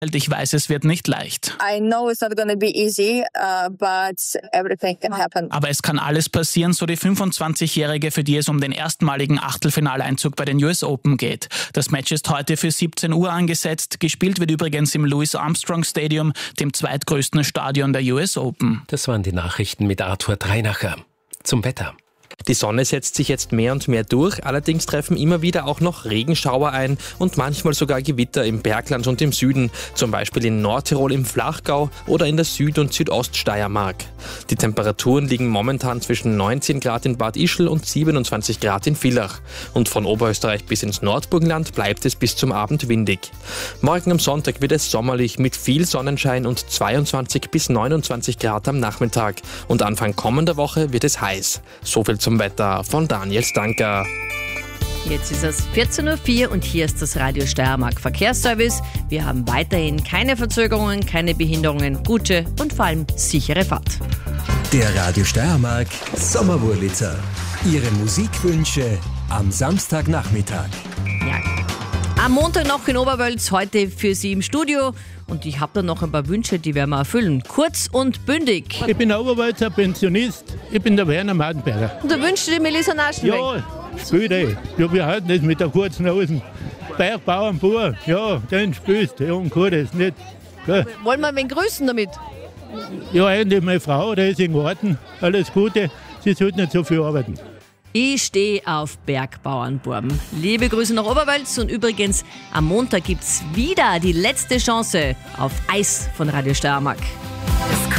Ich weiß, es wird nicht leicht. I know it's not going to be easy, but everything can happen. Aber es kann alles passieren, so die 25-Jährige, für die es um den erstmaligen Achtelfinaleinzug bei den US Open geht. Das Match ist heute für 17 Uhr angesetzt. Gespielt wird übrigens im Louis Armstrong Stadium, dem zweitgrößten Stadion der US Open. Das waren die Nachrichten mit Arthur Dreinacher. Zum Wetter. Die Sonne setzt sich jetzt mehr und mehr durch, allerdings treffen immer wieder auch noch Regenschauer ein und manchmal sogar Gewitter im Bergland und im Süden, zum Beispiel in Nordtirol im Flachgau oder in der Süd- und Südoststeiermark. Die Temperaturen liegen momentan zwischen 19 Grad in Bad Ischl und 27 Grad in Villach. Und von Oberösterreich bis ins Nordburgenland bleibt es bis zum Abend windig. Morgen am Sonntag wird es sommerlich mit viel Sonnenschein und 22 bis 29 Grad am Nachmittag. Und Anfang kommender Woche wird es heiß. So viel zum Wetter von Daniel Stanker. Jetzt ist es 14.04 Uhr und hier ist das Radio Steiermark Verkehrsservice. Wir haben weiterhin keine Verzögerungen, keine Behinderungen, gute und vor allem sichere Fahrt. Der Radio Steiermark Sommerwurlitzer. Ihre Musikwünsche am Samstagnachmittag. Ja. Am Montag noch in Oberwölz, heute für Sie im Studio. Und ich habe da noch ein paar Wünsche, die werden wir erfüllen. Kurz und bündig. Ich bin Oberwölzer Pensionist. Ich bin der Werner Martenberger. Und du wünschst dir Melissa Naschenweg? Ja, spielt Ja, wir halten das mit der kurzen Hosen. Bergbauernbauer, ja, den spielst du. Ja, und gut ist nicht. Gell? Wollen wir wen grüßen damit? Ja, eigentlich meine Frau, die ist in Garten. Alles Gute. Sie sollte nicht so viel arbeiten. Ich stehe auf Bergbauernbuben. Liebe Grüße nach Oberwölz und übrigens, am Montag gibt's wieder die letzte Chance auf Eis von Radio Steiermark.